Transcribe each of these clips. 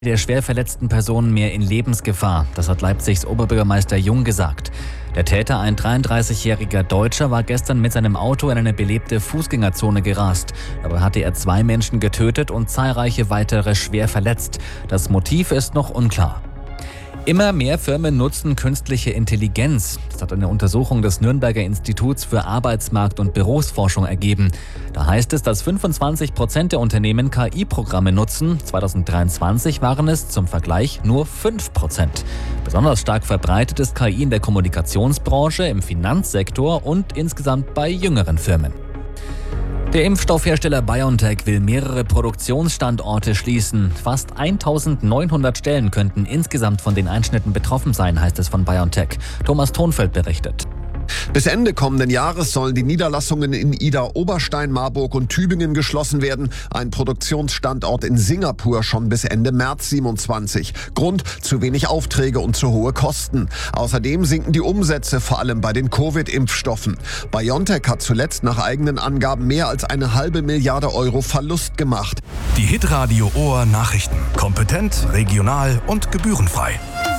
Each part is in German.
der schwer verletzten Personen mehr in Lebensgefahr. Das hat Leipzigs Oberbürgermeister Jung gesagt. Der Täter, ein 33-jähriger Deutscher, war gestern mit seinem Auto in eine belebte Fußgängerzone gerast. Dabei hatte er 2 Menschen getötet und zahlreiche weitere schwer verletzt. Das Motiv ist noch unklar. Immer mehr Firmen nutzen künstliche Intelligenz. Das hat eine Untersuchung des Nürnberger Instituts für Arbeitsmarkt- und Berufsforschung ergeben. Da heißt es, dass 25% der Unternehmen KI-Programme nutzen. 2023 waren es zum Vergleich nur 5%. Besonders stark verbreitet ist KI in der Kommunikationsbranche, im Finanzsektor und insgesamt bei jüngeren Firmen. Der Impfstoffhersteller BioNTech will mehrere Produktionsstandorte schließen. Fast 1900 Stellen könnten insgesamt von den Einschnitten betroffen sein, heißt es von BioNTech. Thomas Thonfeld berichtet. Bis Ende kommenden Jahres sollen die Niederlassungen in Idar, Oberstein, Marburg und Tübingen geschlossen werden. Ein Produktionsstandort in Singapur schon bis Ende März 27. Grund: zu wenig Aufträge und zu hohe Kosten. Außerdem sinken die Umsätze, vor allem bei den Covid-Impfstoffen. BioNTech hat zuletzt nach eigenen Angaben mehr als 1,5 Milliarde Euro Verlust gemacht. Die Hitradio Ohr Nachrichten. Kompetent, regional und gebührenfrei.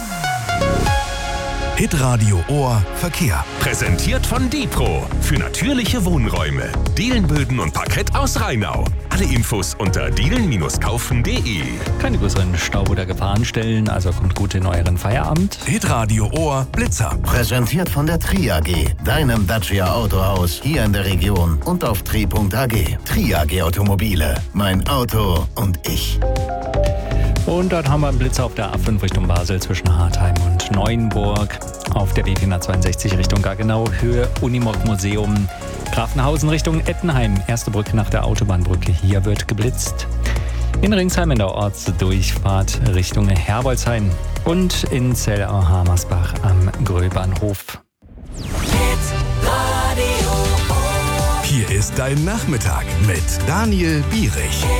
Hitradio Ohr Verkehr. Präsentiert von Dipro für natürliche Wohnräume. Dielenböden und Parkett aus Rheinau. Alle Infos unter dielen-kaufen.de. Keine größeren Stau- oder Gefahrenstellen, also kommt gut in euren Feierabend. Hitradio Ohr Blitzer. Präsentiert von der Tri-AG, deinem Dacia Autohaus hier in der Region und auf tri.ag. Tri-AG Automobile, mein Auto und ich. Und dann haben wir einen Blitzer auf der A5 Richtung Basel zwischen Hartheim und Neuenburg. Auf der B462 Richtung Gaggenau, Höhe Unimog Museum. Grafenhausen Richtung Ettenheim, erste Brücke nach der Autobahnbrücke. Hier wird geblitzt. In Ringsheim in der Ortsdurchfahrt Richtung Herbolzheim. Und in Zell-Hammersbach am Gröbernhof. Hier ist dein Nachmittag mit Daniel Bierich.